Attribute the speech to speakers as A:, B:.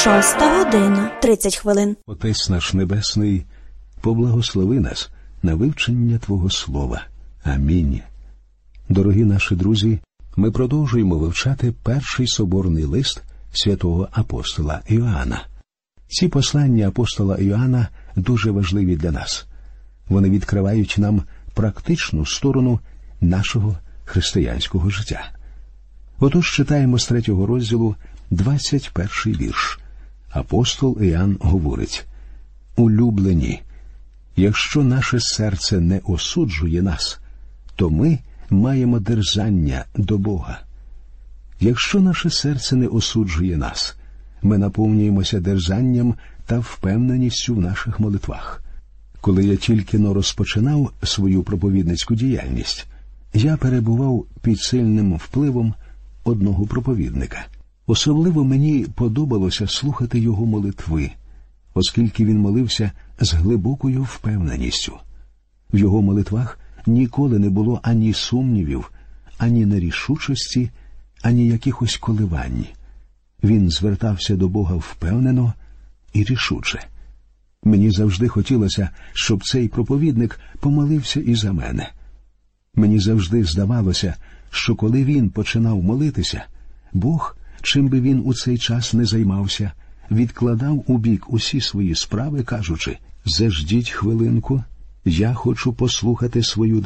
A: 6:30.
B: Отець наш Небесний, поблагослови нас на вивчення Твого Слова. Амінь. Дорогі наші друзі, ми продовжуємо вивчати перший соборний лист святого апостола Іоанна. Ці послання апостола Іоанна дуже важливі для нас. Вони відкривають нам практичну сторону нашого християнського життя. Отож читаємо з 3 розділу 21 вірш. Апостол Іоанн говорить: «Улюблені, якщо наше серце не осуджує нас, то ми маємо дерзання до Бога. Якщо наше серце не осуджує нас, ми наповнюємося дерзанням та впевненістю в наших молитвах». Коли я тільки-но розпочинав свою проповідницьку діяльність, я перебував під сильним впливом одного проповідника. Особливо мені подобалося слухати його молитви, оскільки він молився з глибокою впевненістю. В його молитвах ніколи не було ані сумнівів, ані нерішучості, ані якихось коливань. Він звертався до Бога впевнено і рішуче. Мені завжди хотілося, щоб цей проповідник помолився і за мене. Мені завжди здавалося, що коли він починав молитися, Бог, чим би він у цей час не займався, відкладав у бік усі свої справи, кажучи: «Заждіть хвилинку, я хочу послухати свою